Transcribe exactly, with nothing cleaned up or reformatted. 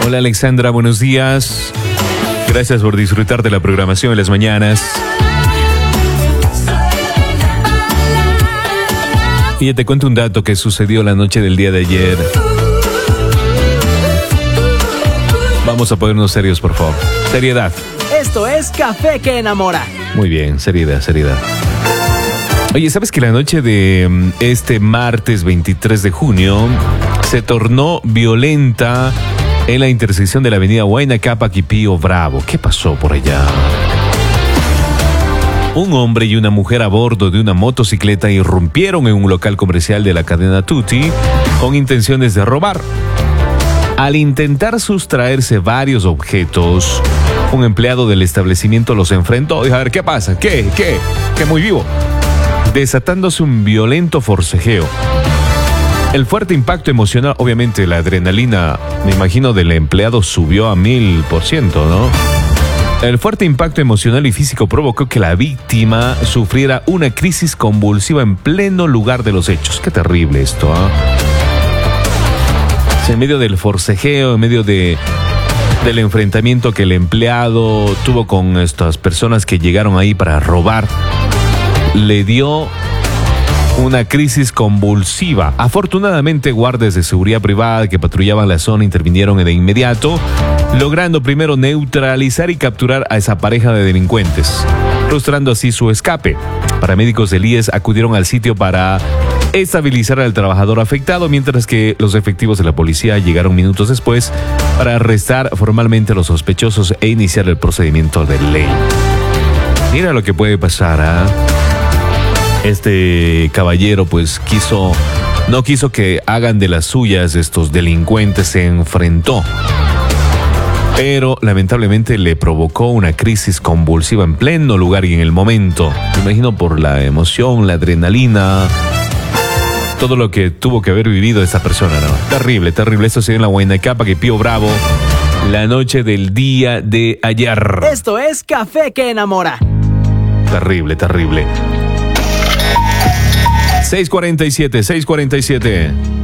Hola Alexandra, buenos días. Gracias por disfrutar de la programación en las mañanas. Y ya te cuento un dato que sucedió la noche del día de ayer. Vamos a ponernos serios, por favor. Seriedad. Esto es Café que Enamora. Muy bien, seriedad, seriedad. Oye, ¿sabes que la noche de este martes veintitrés de junio se tornó violenta en la intersección de la avenida Huayna Cápac y Pío Bravo? ¿Qué pasó por allá? Un hombre y una mujer a bordo de una motocicleta irrumpieron en un local comercial de la cadena Tutti con intenciones de robar. Al intentar sustraerse varios objetos, un empleado del establecimiento los enfrentó. Dijo, a ver, ¿qué pasa? ¿Qué? ¿Qué? ¿Qué? Muy vivo. Desatándose un violento forcejeo. El fuerte impacto emocional, obviamente la adrenalina, me imagino, del empleado subió a mil por ciento, ¿no? El fuerte impacto emocional y físico provocó que la víctima sufriera una crisis convulsiva en pleno lugar de los hechos. Qué terrible esto, ¿eh? En medio del forcejeo, en medio de, del enfrentamiento que el empleado tuvo con estas personas que llegaron ahí para robar, le dio una crisis convulsiva. Afortunadamente, guardias de seguridad privada que patrullaban la zona intervinieron de inmediato, logrando primero neutralizar y capturar a esa pareja de delincuentes, frustrando así su escape. Paramédicos del I E S acudieron al sitio para estabilizar al trabajador afectado, mientras que los efectivos de la policía llegaron minutos después para arrestar formalmente a los sospechosos e iniciar el procedimiento de ley. Mira lo que puede pasar, ¿ah? ¿eh? Este caballero pues quiso, no quiso que hagan de las suyas estos delincuentes, se enfrentó, pero lamentablemente le provocó una crisis convulsiva en pleno lugar y en el momento. Me imagino por la emoción, la adrenalina, todo lo que tuvo que haber vivido esta persona, ¿no? Terrible, terrible. Esto se dio en la Huayna Cápac y Pío Bravo la noche del día de ayer. Esto es Café que Enamora. Terrible, terrible. seis cuarenta y siete, seis cuarenta y siete.